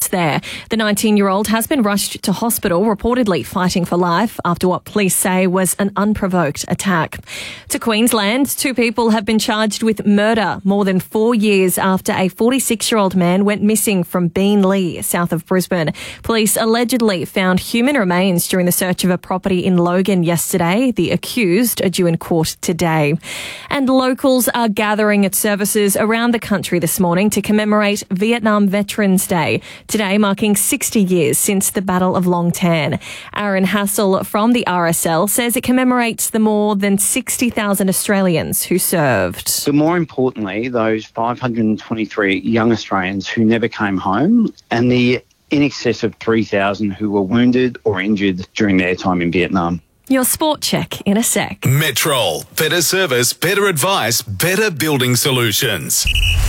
violence there. The 19-year-old has been rushed to hospital, reportedly fighting for life after what police say was an unprovoked attack. To Queensland, 2 people have been charged with murder more than 4 years after a 46-year-old man went missing from Beenleigh, south of Brisbane. Police allegedly found human remains during the search of a property in Logan yesterday. The accused are due in court today. And locals are gathering at services around the country this morning to commemorate Vietnam Veterans Day, today marking 60 years since the Battle of Long Tan. Aaron Hassel from the RSL says it commemorates the more than 60,000 Australians who served. But more importantly, those 523 young Australians who never came home, and the in excess of 3,000 who were wounded or injured during their time in Vietnam. Your sport check in a sec. Metrol. Better service, better advice, better building solutions.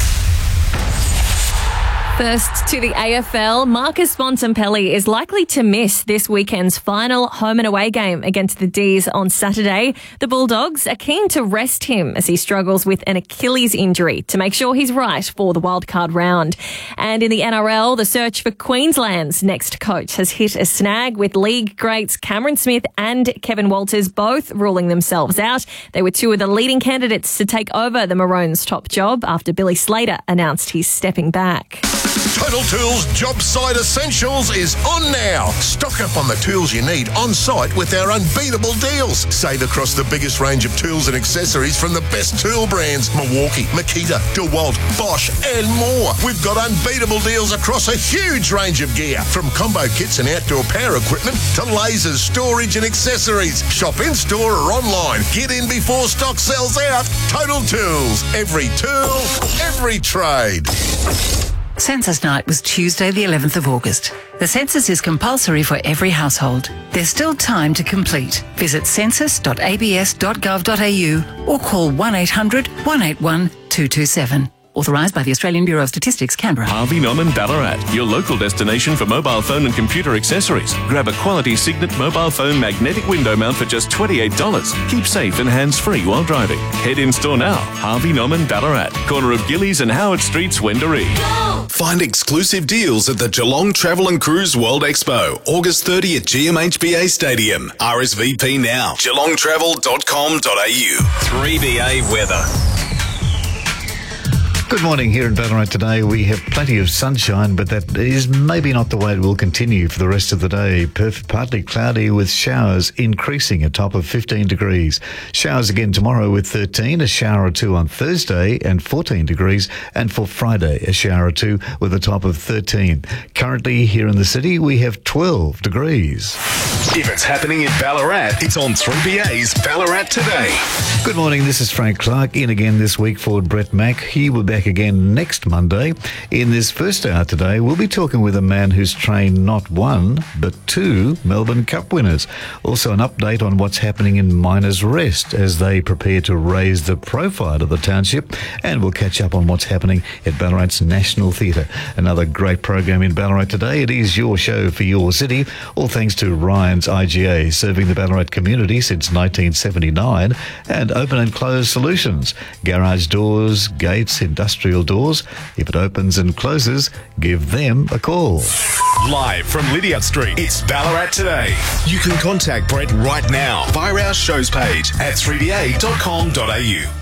First to the AFL, Marcus Bontempelli is likely to miss this weekend's final home and away game against the D's on Saturday. The Bulldogs are keen to rest him as he struggles with an Achilles injury to make sure he's right for the wildcard round. And in the NRL, the search for Queensland's next coach has hit a snag, with league greats Cameron Smith and Kevin Walters both ruling themselves out. They were 2 of the leading candidates to take over the Maroons' top job after Billy Slater announced he's stepping back. Total Tools Job Site Essentials is on now. Stock up on the tools you need on site with our unbeatable deals. Save across the biggest range of tools and accessories from the best tool brands: Milwaukee, Makita, DeWalt, Bosch and more. We've got unbeatable deals across a huge range of gear, from combo kits and outdoor power equipment to lasers, storage and accessories. Shop in store or online. Get in before stock sells out. Total Tools. Every tool, every trade. Census night was Tuesday the 11th of August. The census is compulsory for every household. There's still time to complete. Visit census.abs.gov.au or call 1800 181 227. Authorised by the Australian Bureau of Statistics, Canberra. Harvey Norman Ballarat, your local destination for mobile phone and computer accessories. Grab a quality Signet mobile phone magnetic window mount for just $28. Keep safe and hands-free while driving. Head in store now. Harvey Norman Ballarat, corner of Gillies and Howard Streets, Wendouree. Find exclusive deals at the Geelong Travel and Cruise World Expo, August 30 at GMHBA Stadium. RSVP now. geelongtravel.com.au. 3BA weather. Good morning. Here in Ballarat today, we have plenty of sunshine, but that is maybe not the way it will continue for the rest of the day. Partly cloudy with showers increasing, a top of 15 degrees. Showers again tomorrow with 13, a shower or 2 on Thursday and 14 degrees. And for Friday, a shower or 2 with a top of 13. Currently here in the city, we have 12 degrees. If it's happening in Ballarat, it's on 3BA's Ballarat Today. Good morning. This is Frank Clark, in again this week for Brett Mack. He will be back again next Monday. In this first hour today, we'll be talking with a man who's trained not 1 but 2 Melbourne Cup winners. Also an update on what's happening in Miners Rest as they prepare to raise the profile of the township, and we'll catch up on what's happening at Ballarat's National Theatre. Another great program in Ballarat today. It is your show for your city, all thanks to Ryan's IGA, serving the Ballarat community since 1979, and Open and Close Solutions, garage doors, gates, industrial doors. If it opens and closes, give them a call. Live from Lydiard Street, it's Ballarat Today. You can contact Brett right now via our shows page at 3da.com.au.